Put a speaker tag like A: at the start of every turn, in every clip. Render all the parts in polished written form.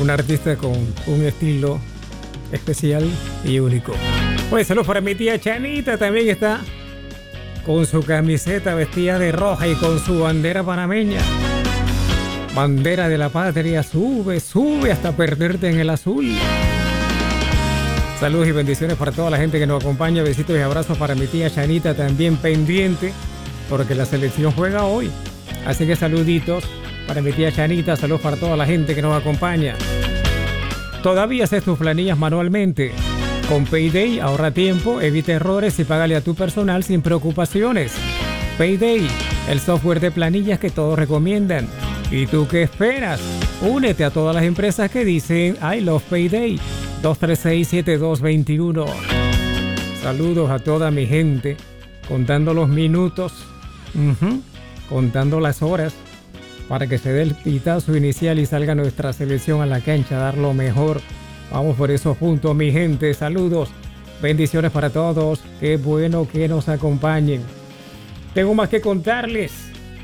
A: Un artista con un estilo especial y único. Pues saludos para mi tía Chanita, también está con su camiseta vestida de roja y con su bandera panameña. Bandera de la patria, sube, sube hasta perderte en el azul. Saludos y bendiciones para toda la gente que nos acompaña. Besitos y abrazos para mi tía Chanita, también pendiente, porque la selección juega hoy. Así que saluditos para mi tía Chanita, saludos para toda la gente que nos acompaña. ¿Todavía haces tus planillas manualmente? Con Payday ahorra tiempo, evita errores y págale a tu personal sin preocupaciones. Payday, el software de planillas que todos recomiendan. ¿Y tú qué esperas? Únete a todas las empresas que dicen I love Payday. 236-7221. Saludos a toda mi gente, contando los minutos, contando las horas, para que se dé el pitazo inicial y salga nuestra selección a la cancha a dar lo mejor. Vamos por eso juntos, mi gente. Saludos, bendiciones para todos. Qué bueno que nos acompañen. Tengo más que contarles.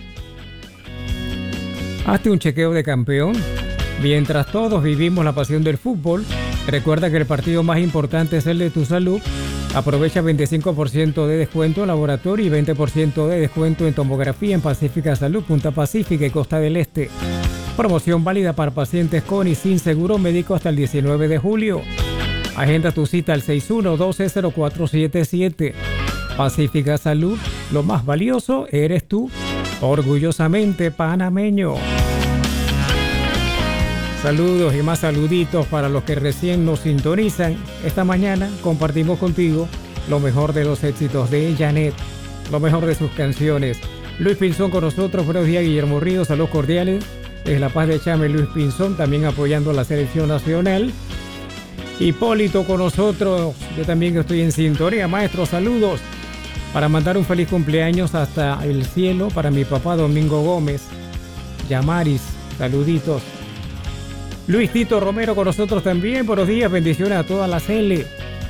A: Hazte un chequeo de campeón. Mientras todos vivimos la pasión del fútbol, recuerda que el partido más importante es el de tu salud. Aprovecha 25% de descuento en laboratorio y 20% de descuento en tomografía en Pacífica Salud, Punta Pacífica y Costa del Este. Promoción válida para pacientes con y sin seguro médico hasta el 19 de julio. Agenda tu cita al 6112-0477. Pacífica Salud, lo más valioso eres tú. Orgullosamente panameño. Saludos y más saluditos para los que recién nos sintonizan. Esta mañana compartimos contigo lo mejor de los éxitos de Janet, lo mejor de sus canciones. Luis Pinzón con nosotros. Buenos días, Guillermo Ríos. Saludos cordiales desde La Paz de Chame. Luis Pinzón también apoyando a la selección nacional. Hipólito con nosotros. Yo también estoy en sintonía. Maestro, saludos para mandar un feliz cumpleaños hasta el cielo para mi papá Domingo Gómez. Yamaris, saluditos. Luis Tito Romero con nosotros también. Buenos días, bendiciones a toda la Cele.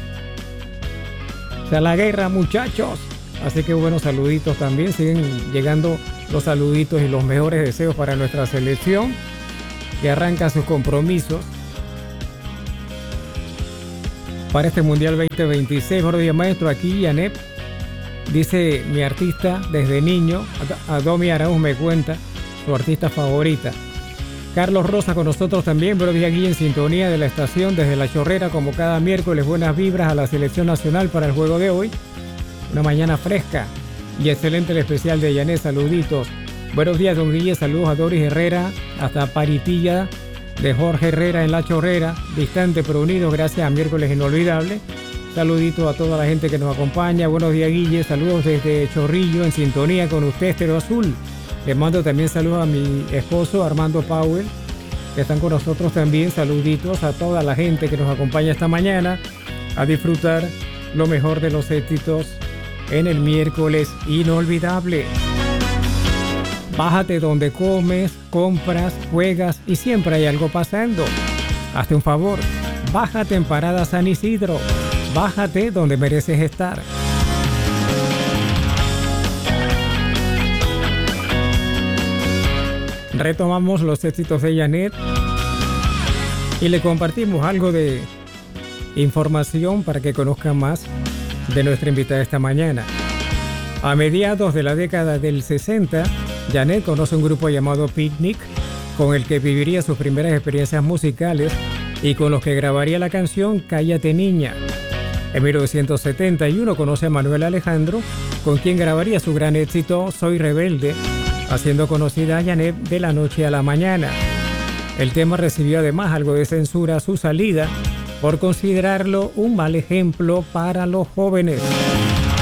A: O sea, la guerra, muchachos. Así que buenos saluditos también. Siguen llegando los saluditos y los mejores deseos para nuestra selección, que arranca sus compromisos para este Mundial 2026. Buenos días, maestro. Aquí Janet, dice mi artista desde niño. Adomi Arauz me cuenta su artista favorita. Carlos Rosa con nosotros también. Buenos días, aquí en sintonía de la estación desde La Chorrera, como cada miércoles. Buenas vibras a la selección nacional para el juego de hoy. Una mañana fresca y excelente el especial de Janet. Saluditos. Buenos días, don Guille. Saludos a Doris Herrera hasta Paritilla de Jorge Herrera en La Chorrera. Distante pero unidos gracias a miércoles inolvidable. Saluditos a toda la gente que nos acompaña. Buenos días, Guille. Saludos desde Chorrillo en sintonía con usted, Estero Azul. Les mando también saludos a mi esposo Armando Powell, que están con nosotros también. Saluditos a toda la gente que nos acompaña esta mañana a disfrutar lo mejor de los éxitos en el miércoles inolvidable. Bájate donde comes, compras, juegas y siempre hay algo pasando. Hazte un favor, bájate en Parada San Isidro. Bájate donde mereces estar. Retomamos los éxitos de Janet y le compartimos algo de información para que conozcan más de nuestra invitada esta mañana. A mediados de la década del 60, Janet conoce un grupo llamado Picnic, con el que viviría sus primeras experiencias musicales y con los que grabaría la canción Cállate Niña. En 1971 conoce a Manuel Alejandro, con quien grabaría su gran éxito Soy Rebelde, haciendo conocida a Janet de la noche a la mañana. El tema recibió además algo de censura a su salida por considerarlo un mal ejemplo para los jóvenes.